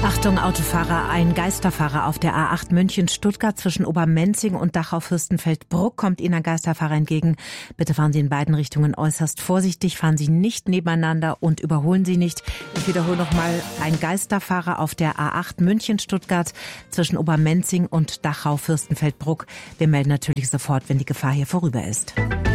Achtung Autofahrer, ein Geisterfahrer auf der A8 München-Stuttgart zwischen Obermenzing und Dachau-Fürstenfeldbruck kommt Ihnen ein Geisterfahrer entgegen. Bitte fahren Sie in beiden Richtungen äußerst vorsichtig, fahren Sie nicht nebeneinander und überholen Sie nicht. Ich wiederhole nochmal, ein Geisterfahrer auf der A8 München-Stuttgart zwischen Obermenzing und Dachau-Fürstenfeldbruck. Wir melden natürlich sofort, wenn die Gefahr hier vorüber ist.